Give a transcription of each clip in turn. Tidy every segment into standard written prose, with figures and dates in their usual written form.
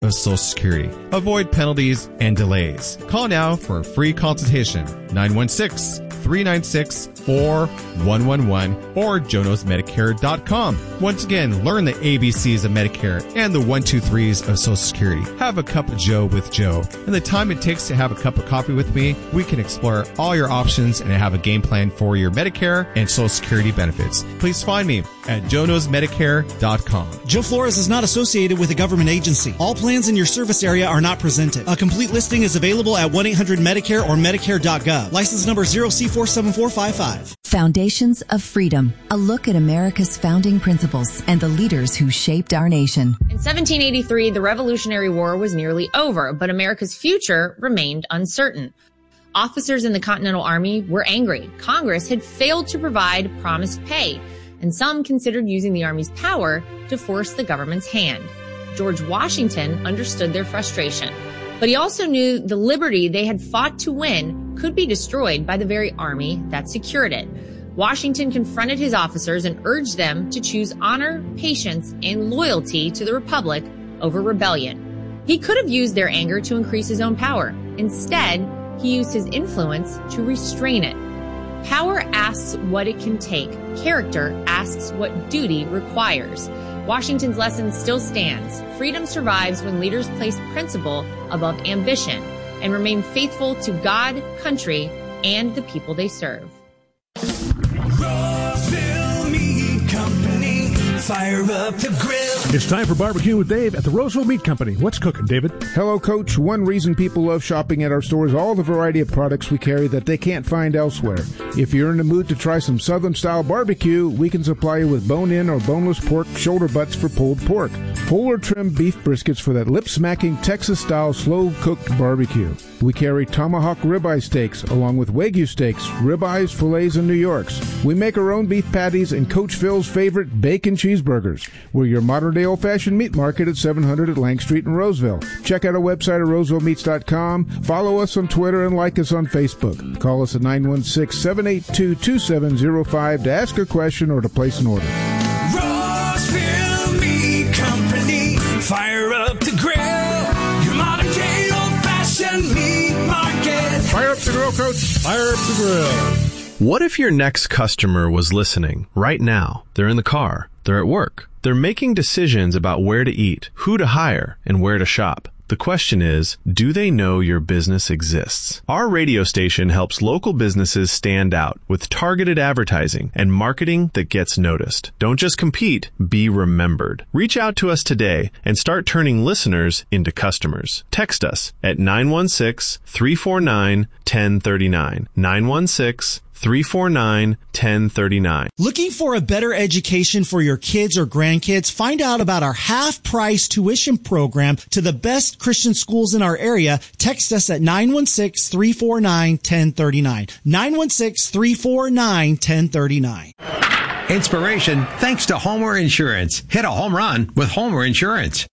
of Social Security. Avoid penalties and delays. Call now for a free consultation. 916-396-4111 or jonosmedicare.com. Once again, learn the ABCs of Medicare and the 1-2-3s of Social Security. Have a cup of Joe with Joe. In the time it takes to have a cup of coffee with me, we can explore all your options and have a game plan for your Medicare and Social Security benefits. Please find me at jonosmedicare.com. Joe Flores is not associated with a government agency. All plans in your service area are not presented. A complete listing is available at 1-800-MEDICARE or Medicare.gov. License number 0C47455. Foundations of Freedom. A look at America's founding principles and the leaders who shaped our nation. In 1783, the Revolutionary War was nearly over, but America's future remained uncertain. Officers in the Continental Army were angry. Congress had failed to provide promised pay, and some considered using the Army's power to force the government's hand. George Washington understood their frustration, but he also knew the liberty they had fought to win could be destroyed by the very army that secured it. Washington confronted his officers and urged them to choose honor, patience, and loyalty to the Republic over rebellion. He could have used their anger to increase his own power. Instead, he used his influence to restrain it. Power asks what it can take. Character asks what duty requires. Washington's lesson still stands. Freedom survives when leaders place principle above ambition and remain faithful to God, country, and the people they serve. Roseville Meat Company, fire up the grill. It's time for Barbecue with Dave at the Roseville Meat Company. What's cooking, David? Hello, Coach. One reason people love shopping at our store is all the variety of products we carry that they can't find elsewhere. If you're in the mood to try some Southern-style barbecue, we can supply you with bone-in or boneless pork shoulder butts for pulled pork, whole or trimmed beef briskets for that lip-smacking Texas-style slow-cooked barbecue. We carry tomahawk ribeye steaks along with Wagyu steaks, ribeyes, fillets, and New Yorks. We make our own beef patties and Coach Phil's favorite bacon cheeseburgers. We're your modern-day old-fashioned meat market at 700 at Lang Street in Roseville. Check out our website at rosevillemeats.com. Follow us on Twitter and like us on Facebook. Call us at 916-782-2705 to ask a question or to place an order. Roseville Meat Company, fire up the grill. Your modern-day old-fashioned meat market. Fire up the grill, Coach. Fire up the grill. What if your next customer was listening right now? They're in the car. They're at work. They're making decisions about where to eat, who to hire, and where to shop. The question is, do they know your business exists? Our radio station helps local businesses stand out with targeted advertising and marketing that gets noticed. Don't just compete, be remembered. Reach out to us today and start turning listeners into customers. Text us at 916-349-1039. 916-349-1039. Looking for a better education for your kids or grandkids? Find out about our half-price tuition program to the best Christian schools in our area. Text us at 916-349-1039. 916-349-1039. Inspiration thanks to Homer Insurance. Hit a home run with Homer Insurance.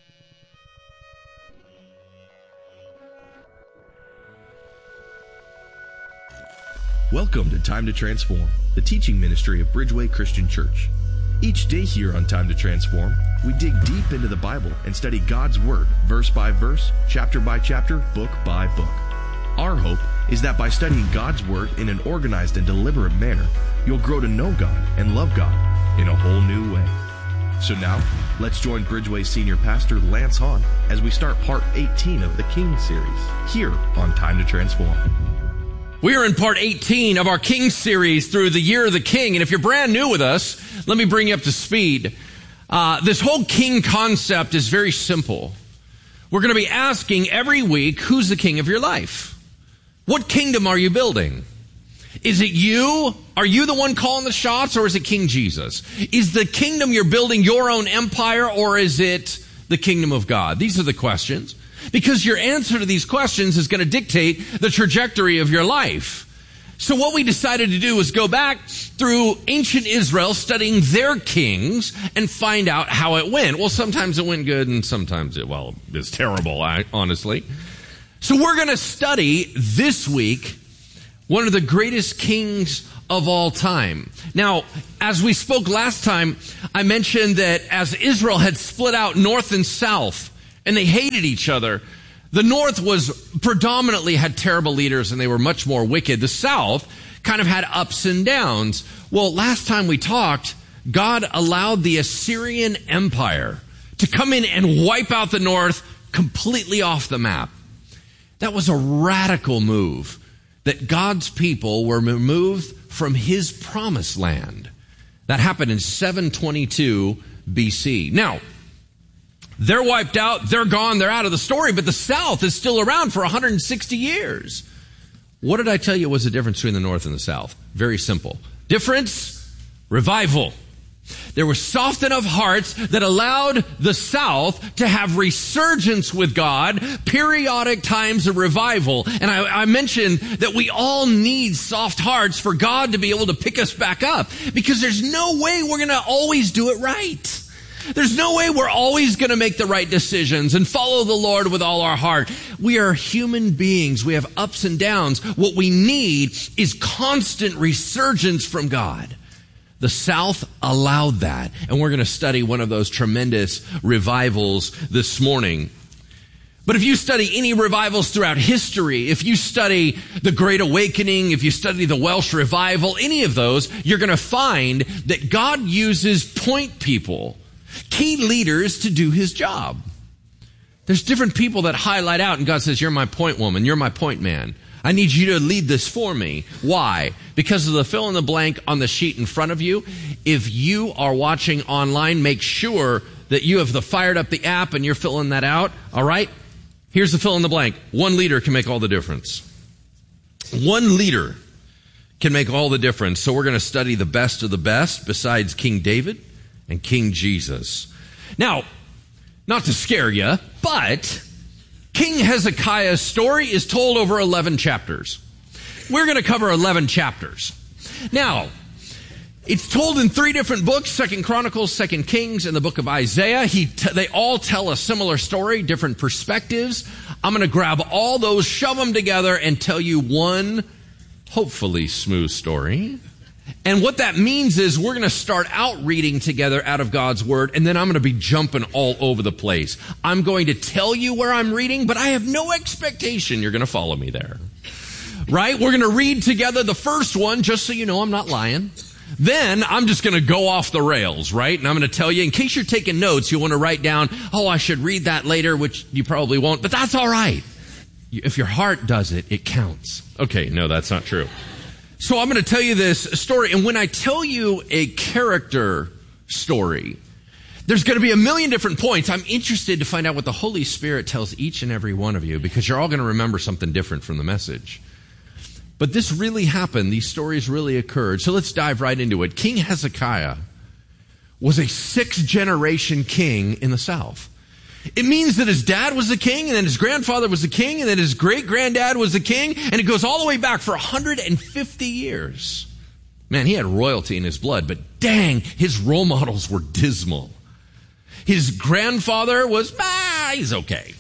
Welcome to Time to Transform, the teaching ministry of Bridgeway Christian Church. Each day here on Time to Transform, we dig deep into the Bible and study God's Word, verse by verse, chapter by chapter, book by book. Our hope is that by studying God's Word in an organized and deliberate manner, you'll grow to know God and love God in a whole new way. So now, let's join Bridgeway Senior Pastor Lance Hahn as we start part 18 of the King series, here on Time to Transform. We are in part 18 of our King series through the Year of the King. And if you're brand new with us, let me bring you up to speed. This whole king concept is very simple. We're going to be asking every week, who's the king of your life? What kingdom are you building? Is it you? Are you the one calling the shots, or is it King Jesus? Is the kingdom you're building your own empire, or is it the kingdom of God? These are the questions. Because your answer to these questions is going to dictate the trajectory of your life. So what we decided to do was go back through ancient Israel, studying their kings, and find out how it went. Well, sometimes it went good, and sometimes it was terrible, honestly. So we're going to study this week one of the greatest kings of all time. Now, as we spoke last time, I mentioned that as Israel had split out north and south, and they hated each other. The North predominantly had terrible leaders, and they were much more wicked. The South kind of had ups and downs. Well, last time we talked, God allowed the Assyrian Empire to come in and wipe out the North completely off the map. That was a radical move, that God's people were removed from his promised land. That happened in 722 BC. Now, they're wiped out, they're gone, they're out of the story, but the South is still around for 160 years. What did I tell you was the difference between the North and the South? Very simple. Difference? Revival. There were soft enough hearts that allowed the South to have resurgence with God, periodic times of revival. And I mentioned that we all need soft hearts for God to be able to pick us back up, because there's no way we're going to always do it right. There's no way we're always going to make the right decisions and follow the Lord with all our heart. We are human beings. We have ups and downs. What we need is constant resurgence from God. The South allowed that, and we're going to study one of those tremendous revivals this morning. But if you study any revivals throughout history, if you study the Great Awakening, if you study the Welsh Revival, any of those, you're going to find that God uses point people, key leaders, to do his job. There's different people that highlight out, and God says, you're my point woman, you're my point man. I need you to lead this for me. Why? Because of the fill in the blank on the sheet in front of you. If you are watching online, make sure that you have fired up the app and you're filling that out. All right? Here's the fill in the blank. One leader can make all the difference. One leader can make all the difference. So we're going to study the best of the best besides King David and King Jesus. Now, not to scare you, but King Hezekiah's story is told over 11 chapters. We're going to cover 11 chapters. Now, it's told in 3 different books, 2 Chronicles, 2 Kings, and the book of Isaiah. They all tell a similar story, different perspectives. I'm going to grab all those, shove them together, and tell you one, hopefully smooth story. And what that means is we're going to start out reading together out of God's Word, and then I'm going to be jumping all over the place. I'm going to tell you where I'm reading, but I have no expectation you're going to follow me there. Right? We're going to read together the first one, just so you know I'm not lying. Then I'm just going to go off the rails, right? And I'm going to tell you, in case you're taking notes, you want to write down, I should read that later, which you probably won't, but that's all right. If your heart does it, it counts. Okay, no, that's not true. So I'm going to tell you this story, and when I tell you a character story, there's going to be a million different points. I'm interested to find out what the Holy Spirit tells each and every one of you, because you're all going to remember something different from the message. But this really happened. These stories really occurred. So let's dive right into it. King Hezekiah was a 6th-generation king in the South. It means that his dad was the king, and then his grandfather was the king, and then his great-granddad was the king, and it goes all the way back for 150 years. Man, he had royalty in his blood, but dang, his role models were dismal. His grandfather was, he's okay.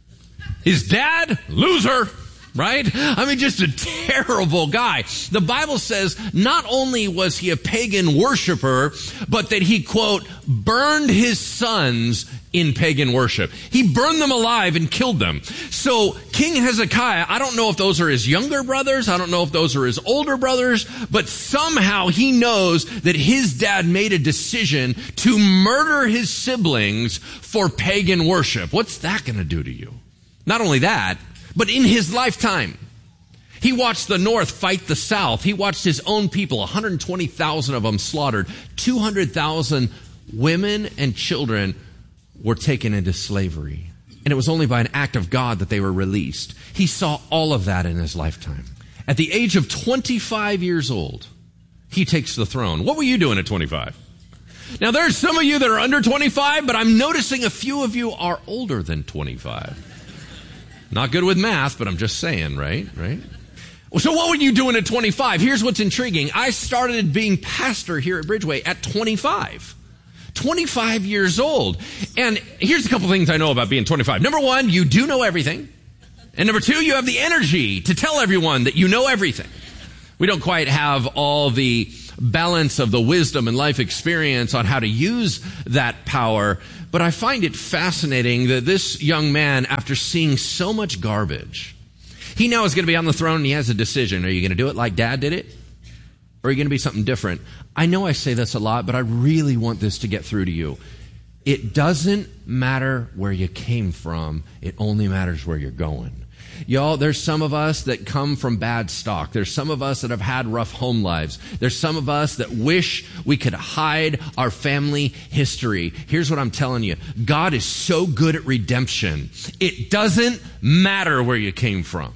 His dad, loser. Right? I mean, just a terrible guy. The Bible says not only was he a pagan worshiper, but that he, quote, burned his sons in pagan worship. He burned them alive and killed them. So King Hezekiah, I don't know if those are his younger brothers, I don't know if those are his older brothers, but somehow he knows that his dad made a decision to murder his siblings for pagan worship. What's that going to do to you? Not only that, but in his lifetime, he watched the North fight the South. He watched his own people, 120,000 of them slaughtered. 200,000 women and children were taken into slavery. And it was only by an act of God that they were released. He saw all of that in his lifetime. At the age of 25 years old, he takes the throne. What were you doing at 25? Now, there's some of you that are under 25, but I'm noticing a few of you are older than 25. Not good with math, but I'm just saying, right? So what were you doing at 25? Here's what's intriguing. I started being pastor here at Bridgeway at 25. 25 years old. And here's a couple things I know about being 25. Number one, you do know everything. And number two, you have the energy to tell everyone that you know everything. We don't quite have all the balance of the wisdom and life experience on how to use that power. But I find it fascinating that this young man, after seeing so much garbage, he now is going to be on the throne and he has a decision. Are you going to do it like Dad did it? Or are you going to be something different? I know I say this a lot, but I really want this to get through to you. It doesn't matter where you came from. It only matters where you're going. Y'all, there's some of us that come from bad stock. There's some of us that have had rough home lives. There's some of us that wish we could hide our family history. Here's what I'm telling you. God is so good at redemption. It doesn't matter where you came from.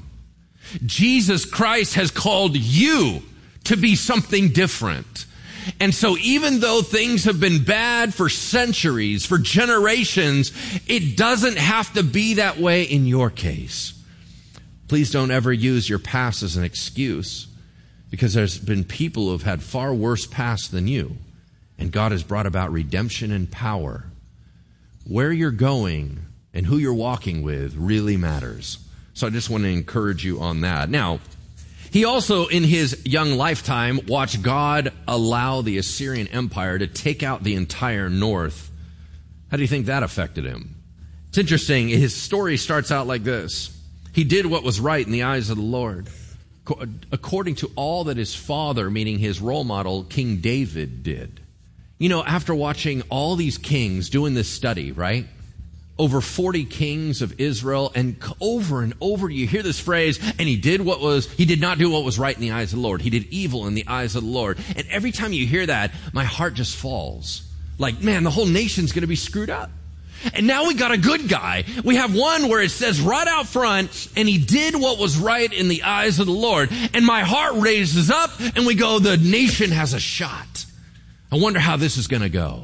Jesus Christ has called you to be something different. And so even though things have been bad for centuries, for generations, it doesn't have to be that way in your case. Please don't ever use your past as an excuse, because there's been people who have had far worse pasts than you, and God has brought about redemption and power. Where you're going and who you're walking with really matters. So I just want to encourage you on that. Now, he also, in his young lifetime, watched God allow the Assyrian Empire to take out the entire north. How do you think that affected him? It's interesting. His story starts out like this. He did what was right in the eyes of the Lord, according to all that his father, meaning his role model, King David, did. You know, after watching all these kings doing this study, right? Over 40 kings of Israel, and over you hear this phrase, and he did not do what was right in the eyes of the Lord. He did evil in the eyes of the Lord. And every time you hear that, my heart just falls. Like, man, the whole nation's going to be screwed up. And now we got a good guy. We have one where it says right out front, and he did what was right in the eyes of the Lord. And my heart raises up, and we go, the nation has a shot. I wonder how this is going to go.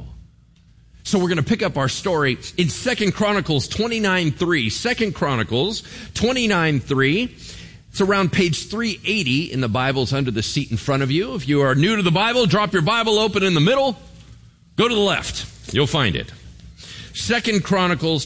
So we're going to pick up our story in 2 Chronicles 29:3. 2 Chronicles 29:3. It's around page 380 in the Bibles under the seat in front of you. If you are new to the Bible, drop your Bible open in the middle. Go to the left. You'll find it. 2 Chronicles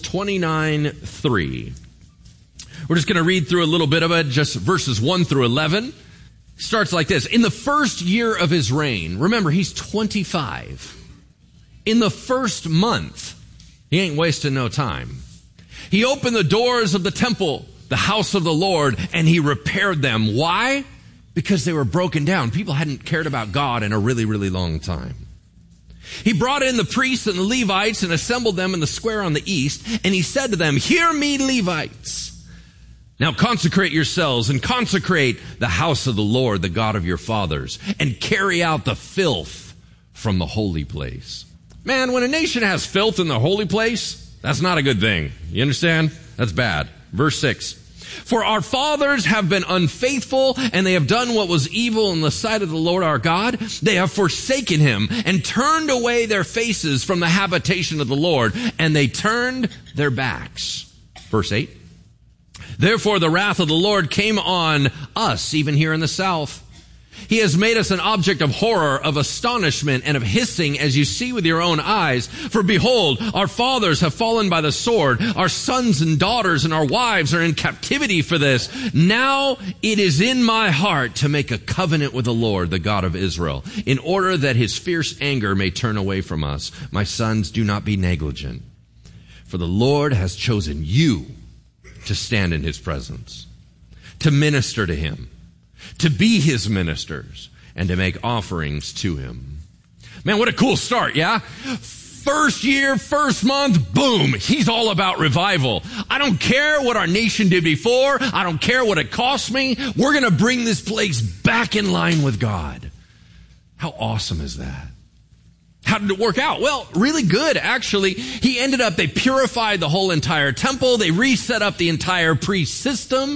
29:3. We're just going to read through a little bit of it, just verses 1 through 11. Starts like this. In the first year of his reign, remember, he's 25. In the first month, he ain't wasting no time. He opened the doors of the temple, the house of the Lord, and he repaired them. Why? Because they were broken down. People hadn't cared about God in a really, really long time. He brought in the priests and the Levites and assembled them in the square on the east, and he said to them, "Hear me, Levites. Now consecrate yourselves and consecrate the house of the Lord, the God of your fathers, and carry out the filth from the holy place." Man, when a nation has filth in the holy place, that's not a good thing. You understand? That's bad. Verse 6. For our fathers have been unfaithful, and they have done what was evil in the sight of the Lord our God. They have forsaken him and turned away their faces from the habitation of the Lord, and they turned their backs. Verse 8. Therefore the wrath of the Lord came on us, even here in the south. He has made us an object of horror, of astonishment, and of hissing, as you see with your own eyes. For behold, our fathers have fallen by the sword. Our sons and daughters and our wives are in captivity for this. Now it is in my heart to make a covenant with the Lord, the God of Israel, in order that his fierce anger may turn away from us. My sons, do not be negligent. For the Lord has chosen you to stand in his presence, to minister to him, to be his ministers, and to make offerings to him. Man, what a cool start, yeah? First year, first month, boom, he's all about revival. I don't care what our nation did before. I don't care what it cost me. We're going to bring this place back in line with God. How awesome is that? How did it work out? Well, really good, actually. They purified the whole entire temple. They reset up the entire priest system.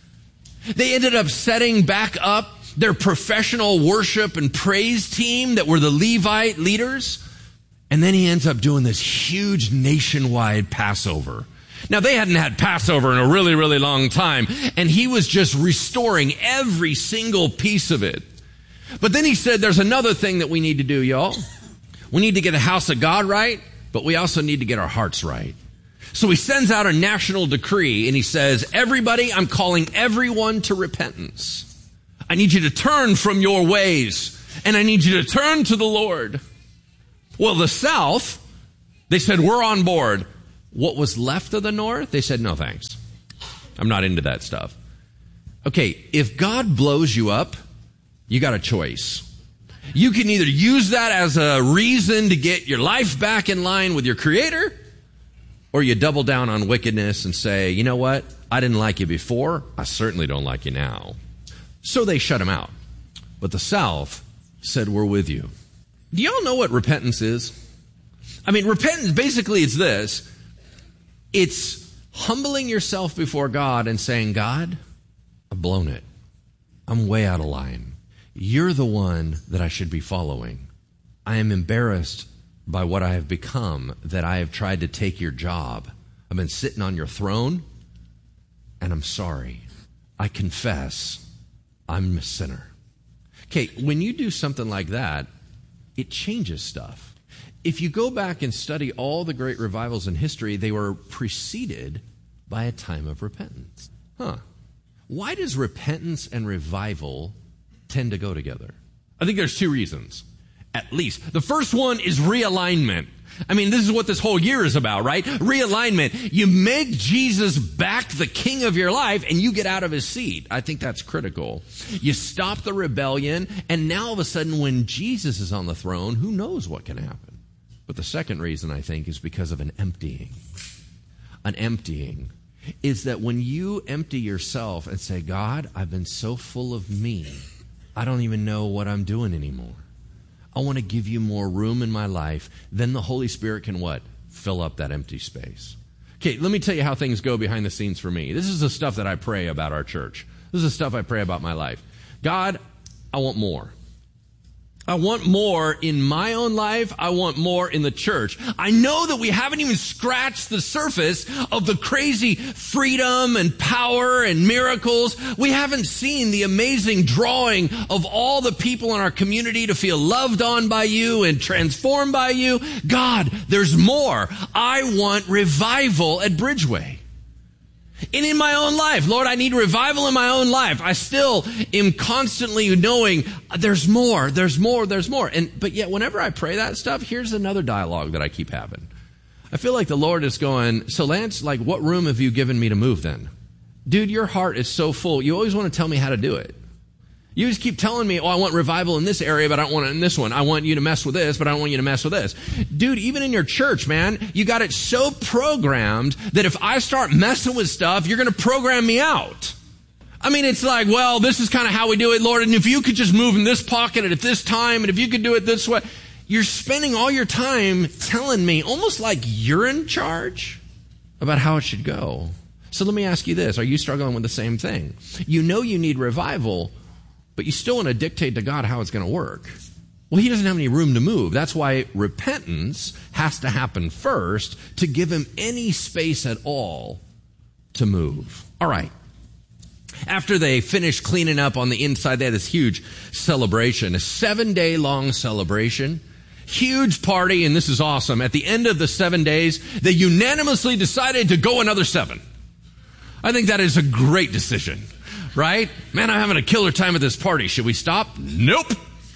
They ended up setting back up their professional worship and praise team that were the Levite leaders. And then he ends up doing this huge nationwide Passover. Now, they hadn't had Passover in a really, really long time. And he was just restoring every single piece of it. But then he said, there's another thing that we need to do, y'all. We need to get the house of God right, but we also need to get our hearts right. So he sends out a national decree and he says, everybody, I'm calling everyone to repentance. I need you to turn from your ways. and I need you to turn to the Lord. Well, the South, they said, we're on board. What was left of the North? They said, no thanks. I'm not into that stuff. Okay, if God blows you up, you got a choice. You can either use that as a reason to get your life back in line with your Creator, or you double down on wickedness and say, you know what? I didn't like you before. I certainly don't like you now. So they shut him out. But the South said, we're with you. Do y'all know what repentance is? I mean, repentance, basically it's this. It's humbling yourself before God and saying, God, I've blown it. I'm way out of line. You're the one that I should be following. I am embarrassed by what I have become, that I have tried to take your job. I've been sitting on your throne, and I'm sorry. I confess I'm a sinner. Okay, when you do something like that, it changes stuff. If you go back and study all the great revivals in history, they were preceded by a time of repentance. Why does repentance and revival tend to go together? I think there's two reasons, at least. The first one is realignment. I mean, this is what this whole year is about, right? Realignment. You make Jesus back the king of your life and you get out of his seat. I think that's critical. You stop the rebellion, and now all of a sudden when Jesus is on the throne, who knows what can happen? But the second reason, I think, is because of an emptying. An emptying is that when you empty yourself and say, God, I've been so full of me, I don't even know what I'm doing anymore. I want to give you more room in my life. Then the Holy Spirit can what? Fill up that empty space. Okay, let me tell you how things go behind the scenes for me. This is the stuff that I pray about our church. This is the stuff I pray about my life. God, I want more. I want more in my own life. I want more in the church. I know that we haven't even scratched the surface of the crazy freedom and power and miracles. We haven't seen the amazing drawing of all the people in our community to feel loved on by you and transformed by you. God, there's more. I want revival at Bridgeway. And in my own life, Lord, I need revival in my own life. I still am constantly knowing there's more. But yet whenever I pray that stuff, here's another dialogue that I keep having. I feel like the Lord is going, so Lance, like, what room have you given me to move then? Dude, your heart is so full. You always want to tell me how to do it. You just keep telling me, I want revival in this area, but I don't want it in this one. I want you to mess with this, but I don't want you to mess with this. Dude, even in your church, man, you got it so programmed that if I start messing with stuff, you're going to program me out. I mean, it's like, well, this is kind of how we do it, Lord, and if you could just move in this pocket at this time, and if you could do it this way, you're spending all your time telling me, almost like you're in charge, about how it should go. So let me ask you this. Are you struggling with the same thing? You know you need revival, but you still want to dictate to God how it's going to work. Well, he doesn't have any room to move. That's why repentance has to happen first to give him any space at all to move. All right. After they finished cleaning up on the inside, they had this huge celebration, a 7-day long celebration, huge party, and this is awesome. At the end of the 7 days, they unanimously decided to go another 7. I think that is a great decision. Right? Man, I'm having a killer time at this party. Should we stop? Nope.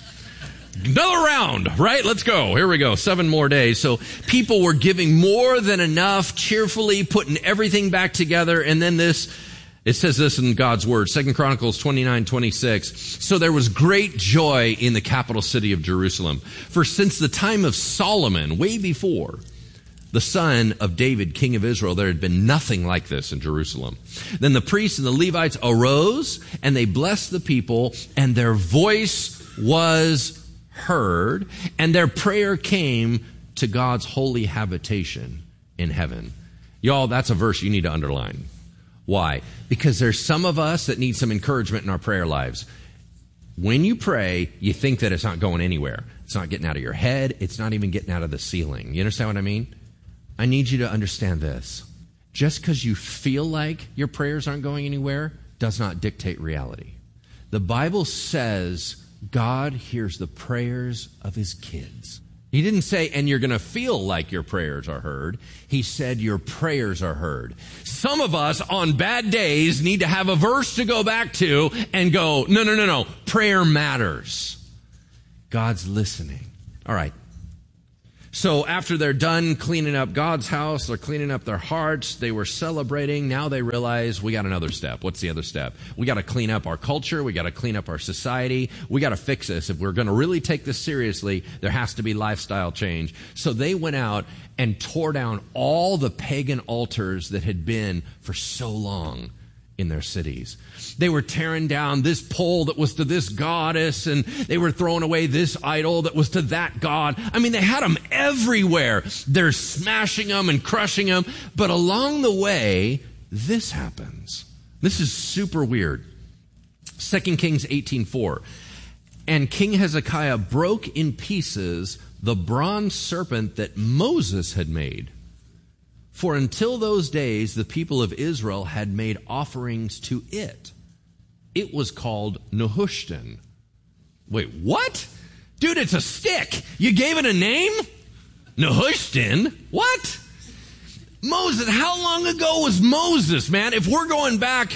Another round, right? Let's go. Here we go. 7 more days. So people were giving more than enough, cheerfully putting everything back together. And then it says this in God's word, 2 Chronicles 29:26. So there was great joy in the capital city of Jerusalem. For since the time of Solomon, way before, the son of David, king of Israel, there had been nothing like this in Jerusalem. Then the priests and the Levites arose, and they blessed the people, and their voice was heard, and their prayer came to God's holy habitation in heaven. Y'all, that's a verse you need to underline. Why? Because there's some of us that need some encouragement in our prayer lives. When you pray, you think that it's not going anywhere. It's not getting out of your head. It's not even getting out of the ceiling. You understand what I mean? I need you to understand this. Just because you feel like your prayers aren't going anywhere does not dictate reality. The Bible says God hears the prayers of his kids. He didn't say, and you're going to feel like your prayers are heard. He said your prayers are heard. Some of us on bad days need to have a verse to go back to and go, no. Prayer matters. God's listening. All right. So after they're done cleaning up God's house, they're cleaning up their hearts, they were celebrating, now they realize we got another step. What's the other step? We got to clean up our culture, we got to clean up our society, we got to fix this. If we're going to really take this seriously, there has to be lifestyle change. So they went out and tore down all the pagan altars that had been for so long in their cities. They were tearing down this pole that was to this goddess, and they were throwing away this idol that was to that god. I mean, they had them everywhere. They're smashing them and crushing them. But along the way, this happens. This is super weird. 2 Kings 18:4. And King Hezekiah broke in pieces the bronze serpent that Moses had made. For until those days, the people of Israel had made offerings to it. It was called Nehushtan. Wait, what? Dude, it's a stick. You gave it a name? Nehushtan? What? Moses, how long ago was Moses, man? If we're going back,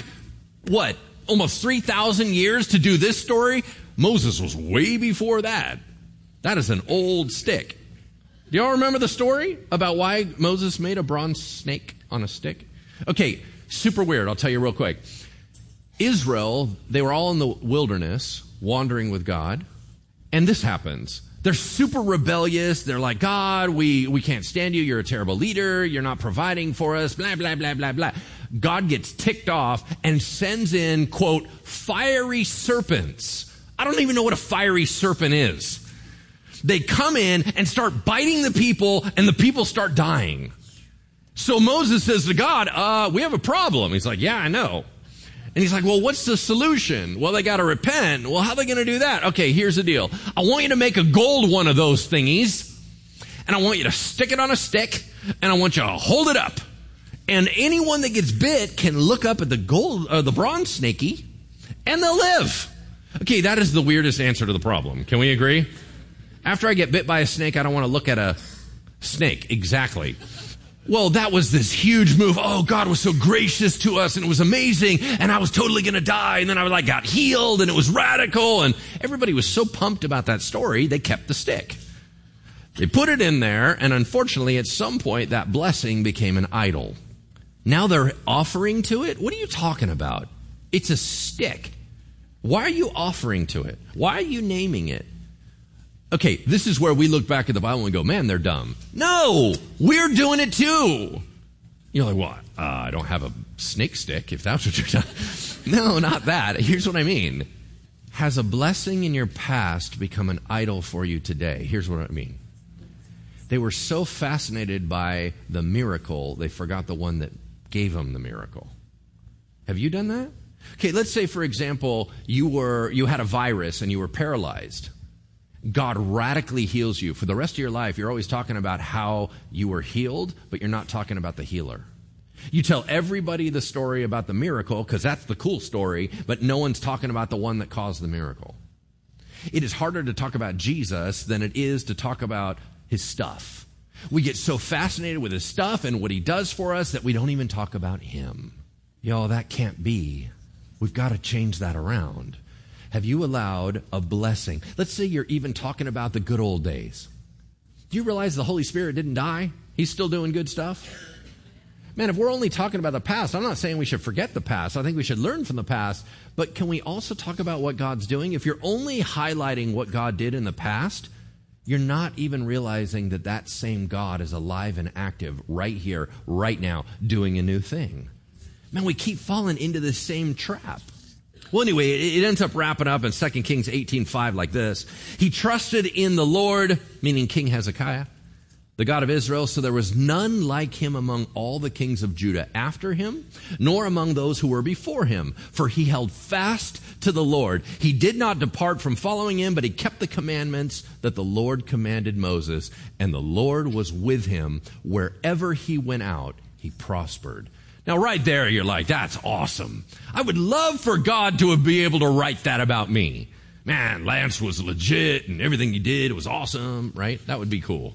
almost 3,000 years to do this story, Moses was way before that. That is an old stick. Do y'all remember the story about why Moses made a bronze snake on a stick? Okay, super weird. I'll tell you real quick. Israel, they were all in the wilderness, wandering with God, and this happens. They're super rebellious. They're like, God, we can't stand you. You're a terrible leader. You're not providing for us, blah, blah, blah, blah, blah. God gets ticked off and sends in, quote, fiery serpents. I don't even know what a fiery serpent is. They come in and start biting the people, and the people start dying. So Moses says to God, we have a problem. He's like, yeah, I know. And he's like, well, what's the solution? Well, they got to repent. Well, how are they going to do that? Okay, here's the deal. I want you to make a gold one of those thingies, and I want you to stick it on a stick, and I want you to hold it up. And anyone that gets bit can look up at the bronze snaky, and they'll live. Okay, that is the weirdest answer to the problem. Can we agree? After I get bit by a snake, I don't want to look at a snake. Exactly. Well, that was this huge move. Oh, God was so gracious to us, and it was amazing, and I was totally going to die, and then I got healed, and it was radical, and everybody was so pumped about that story, they kept the stick. They put it in there, and unfortunately, at some point, that blessing became an idol. Now they're offering to it? What are you talking about? It's a stick. Why are you offering to it? Why are you naming it? Okay, this is where we look back at the Bible and we go, man, they're dumb. No, we're doing it too. You're like, what? I don't have a snake stick, if that's what you're talking. No, not that. Here's what I mean. Has a blessing in your past become an idol for you today? Here's what I mean. They were so fascinated by the miracle, they forgot the one that gave them the miracle. Have you done that? Okay, let's say, for example, you had a virus and you were paralyzed. God radically heals you. For the rest of your life, you're always talking about how you were healed, but you're not talking about the healer. You tell everybody the story about the miracle, because that's the cool story, but no one's talking about the one that caused the miracle. It is harder to talk about Jesus than it is to talk about his stuff. We get so fascinated with his stuff and what he does for us that we don't even talk about him. Y'all, that can't be. We've got to change that around. Have you allowed a blessing? Let's say you're even talking about the good old days. Do you realize the Holy Spirit didn't die? He's still doing good stuff. Man, if we're only talking about the past, I'm not saying we should forget the past. I think we should learn from the past. But can we also talk about what God's doing? If you're only highlighting what God did in the past, you're not even realizing that that same God is alive and active right here, right now, doing a new thing. Man, we keep falling into the same trap. Well, anyway, it ends up wrapping up in 2 Kings 18:5 like this. He trusted in the Lord, meaning King Hezekiah, the God of Israel, so there was none like him among all the kings of Judah after him, nor among those who were before him. For he held fast to the Lord. He did not depart from following him, but he kept the commandments that the Lord commanded Moses. And the Lord was with him. Wherever he went out, he prospered. Now, right there, you're like, that's awesome. I would love for God to be able to write that about me. Man, Lance was legit, and everything he did was awesome, right? That would be cool.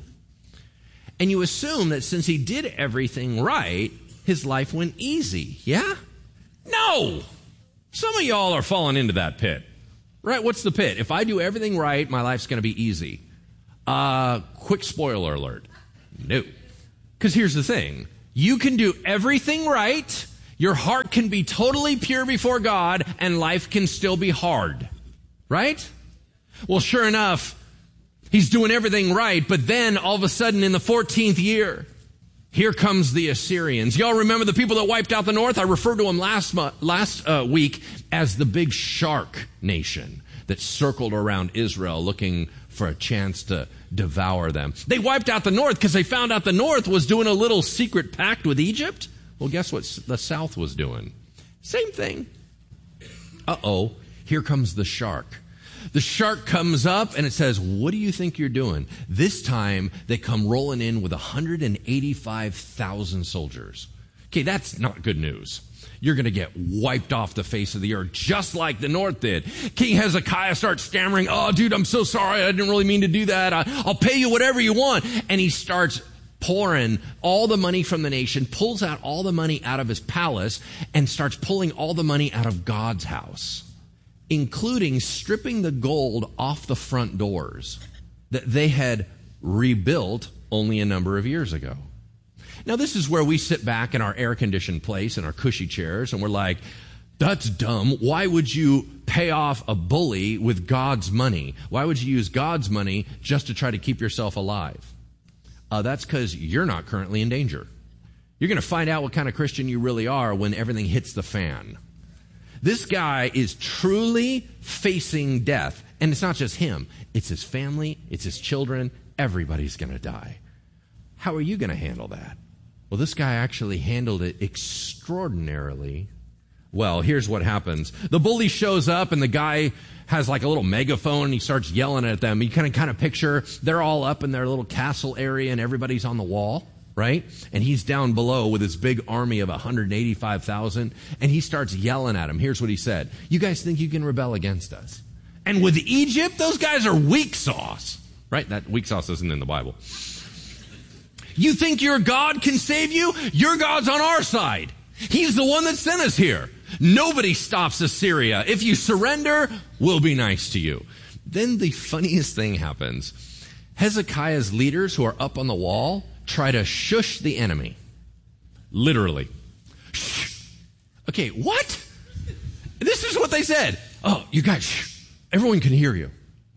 And you assume that since he did everything right, his life went easy, yeah? No! Some of y'all are falling into that pit. Right? What's the pit? If I do everything right, my life's going to be easy. Quick spoiler alert. No. Because here's the thing. You can do everything right, your heart can be totally pure before God, and life can still be hard. Right? Well, sure enough, he's doing everything right, but then all of a sudden in the 14th year, here comes the Assyrians. Y'all remember the people that wiped out the north? I referred to them last week as the big shark nation that circled around Israel looking for a chance to devour them. They wiped out the north because they found out the north was doing a little secret pact with Egypt. Well, guess what the south was doing? Same thing. Uh-oh, here comes the shark. The shark comes up and it says, what do you think you're doing? This time they come rolling in with 185,000 soldiers. Okay, that's not good news. You're going to get wiped off the face of the earth just like the north did. King Hezekiah starts stammering, oh, dude, I'm so sorry. I didn't really mean to do that. I'll pay you whatever you want. And he starts pouring all the money from the nation, pulls out all the money out of his palace, and starts pulling all the money out of God's house, including stripping the gold off the front doors that they had rebuilt only a number of years ago. Now, this is where we sit back in our air-conditioned place in our cushy chairs, and we're like, that's dumb. Why would you pay off a bully with God's money? Why would you use God's money just to try to keep yourself alive? That's because you're not currently in danger. You're going to find out what kind of Christian you really are when everything hits the fan. This guy is truly facing death. And it's not just him. It's his family. It's his children. Everybody's going to die. How are you going to handle that? Well, this guy actually handled it extraordinarily well. Here's what happens. The bully shows up and the guy has like a little megaphone and he starts yelling at them. You kind of picture they're all up in their little castle area and everybody's on the wall, right? And he's down below with his big army of 185,000 and he starts yelling at them. Here's what he said. You guys think you can rebel against us? And with Egypt, those guys are weak sauce, right? That weak sauce isn't in the Bible. You think your God can save you? Your God's on our side. He's the one that sent us here. Nobody stops Assyria. If you surrender, we'll be nice to you. Then the funniest thing happens. Hezekiah's leaders who are up on the wall try to shush the enemy. Literally. Shh. Okay, what? This is what they said. Oh, you guys, shh. Everyone can hear you.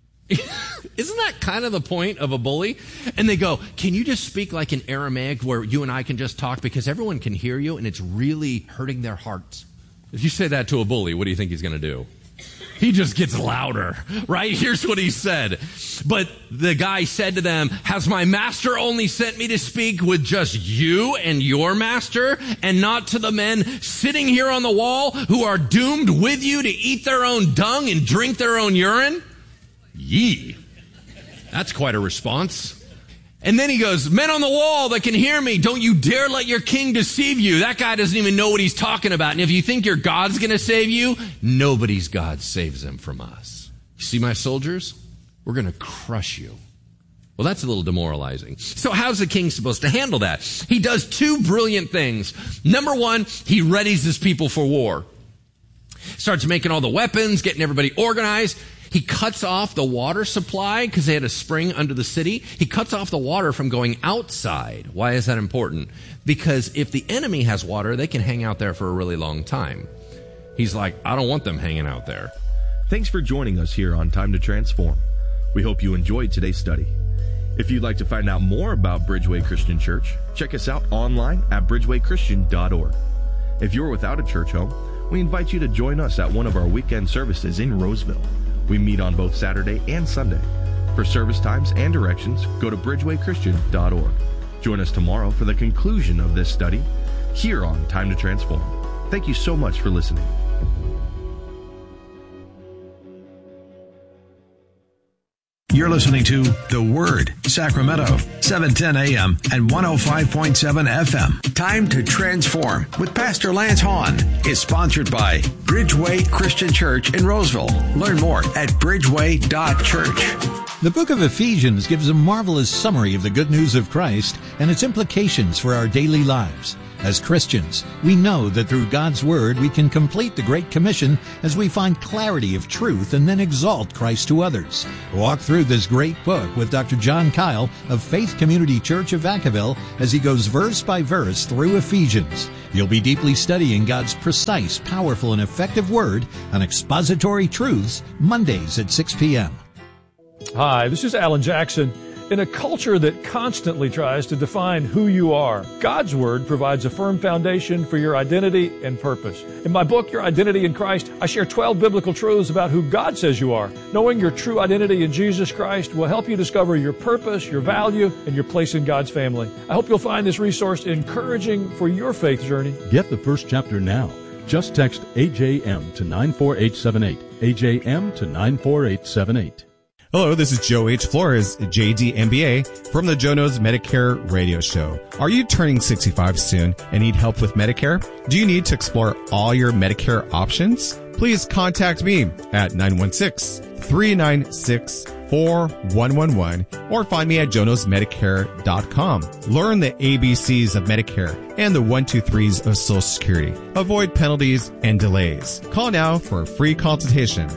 Isn't that kind of the point of a bully? And they go, can you just speak like in Aramaic where you and I can just talk because everyone can hear you and it's really hurting their hearts? If you say that to a bully, what do you think he's going to do? He just gets louder, right? Here's what he said. But the guy said to them, has my master only sent me to speak with just you and your master and not to the men sitting here on the wall who are doomed with you to eat their own dung and drink their own urine? Yee. That's quite a response. And then he goes, men on the wall that can hear me, don't you dare let your king deceive you. That guy doesn't even know what he's talking about. And if you think your God's going to save you, nobody's God saves him from us. You see my soldiers? We're going to crush you. Well, that's a little demoralizing. So how's the king supposed to handle that? He does two brilliant things. Number one, he readies his people for war. Starts making all the weapons, getting everybody organized. He cuts off the water supply because they had a spring under the city. He cuts off the water from going outside. Why is that important? Because if the enemy has water, they can hang out there for a really long time. He's like, I don't want them hanging out there. Thanks for joining us here on Time to Transform. We hope you enjoyed today's study. If you'd like to find out more about Bridgeway Christian Church, check us out online at bridgewaychristian.org. If you're without a church home, we invite you to join us at one of our weekend services in Roseville. We meet on both Saturday and Sunday. For service times and directions, go to bridgewaychristian.org. Join us tomorrow for the conclusion of this study here on Time to Transform. Thank you so much for listening. You're listening to The Word, Sacramento, 710 AM and 105.7 FM. Time to Transform with Pastor Lance Hahn is sponsored by Bridgeway Christian Church in Roseville. Learn more at bridgeway.church. The book of Ephesians gives a marvelous summary of the good news of Christ and its implications for our daily lives. As Christians, we know that through God's Word we can complete the Great Commission as we find clarity of truth and then exalt Christ to others. Walk through this great book with Dr. John Kyle of Faith Community Church of Vacaville as he goes verse by verse through Ephesians. You'll be deeply studying God's precise, powerful, and effective Word on Expository Truths, Mondays at 6 p.m. Hi, this is Alan Jackson. In a culture that constantly tries to define who you are, God's Word provides a firm foundation for your identity and purpose. In my book, Your Identity in Christ, I share 12 biblical truths about who God says you are. Knowing your true identity in Jesus Christ will help you discover your purpose, your value, and your place in God's family. I hope you'll find this resource encouraging for your faith journey. Get the first chapter now. Just text AJM to 94878. AJM to 94878. Hello, this is Joe H. Flores, JD MBA, from the Joe Knows Medicare radio show. Are you turning 65 soon and need help with Medicare? Do you need to explore all your Medicare options? Please contact me at 916-396-4111 or find me at joeknowsmedicare.com. Learn the ABCs of Medicare and the 1-2-3s of Social Security. Avoid penalties and delays. Call now for a free consultation,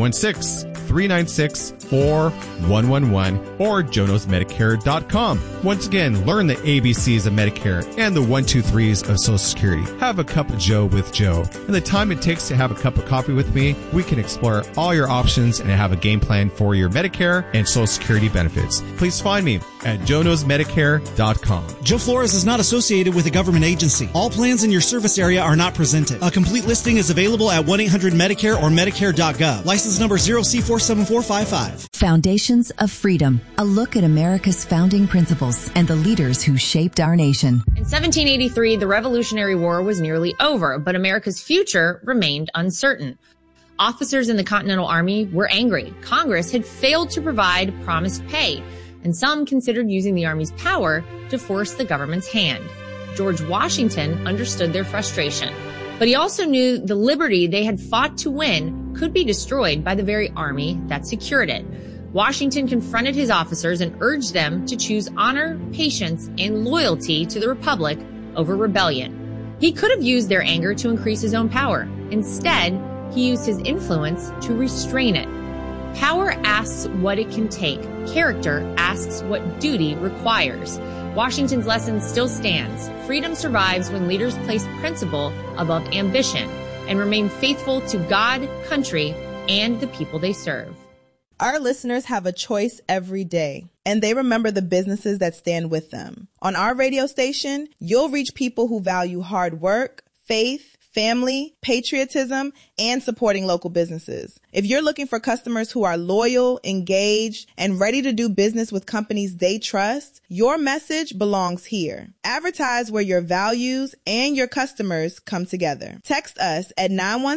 916-396-4111 or joeknowsmedicare.com. Once again, learn the ABCs of Medicare and the 1-2-3s of Social Security. Have a cup of Joe with Joe. In the time it takes to have a cup of coffee with me, we can explore all your options and have a game plan for your Medicare and Social Security benefits. Please find me at joeknowsmedicare.com. Joe Flores is not associated with a government agency. All plans in your service area are not presented. A complete listing is available at 1-800-MEDICARE or Medicare.gov. License number 0C47455. Foundations of Freedom, a look at America's founding principles and the leaders who shaped our nation. In 1783, the Revolutionary War was nearly over, but America's future remained uncertain. Officers in the Continental Army were angry. Congress had failed to provide promised pay, and some considered using the Army's power to force the government's hand. George Washington understood their frustration, but he also knew the liberty they had fought to win could be destroyed by the very army that secured it. Washington confronted his officers and urged them to choose honor, patience, and loyalty to the Republic over rebellion. He could have used their anger to increase his own power. Instead, he used his influence to restrain it. Power asks what it can take. Character asks what duty requires. Washington's lesson still stands. Freedom survives when leaders place principle above ambition and remain faithful to God, country, and the people they serve. Our listeners have a choice every day, and they remember the businesses that stand with them. On our radio station, you'll reach people who value hard work, faith, family, patriotism, and supporting local businesses. If you're looking for customers who are loyal, engaged, and ready to do business with companies they trust, your message belongs here. Advertise where your values and your customers come together. Text us at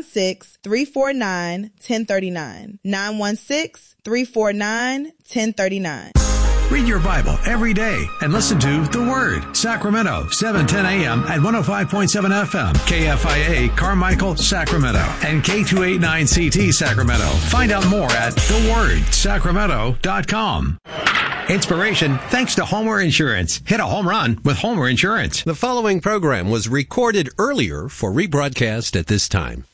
916-349-1039. 916-349-1039. Read your Bible every day and listen to The Word, Sacramento, 710 a.m. at 105.7 FM, KFIA, Carmichael, Sacramento, and K289CT, Sacramento. Find out more at thewordsacramento.com. Inspiration thanks to Homer Insurance. Hit a home run with Homer Insurance. The following program was recorded earlier for rebroadcast at this time.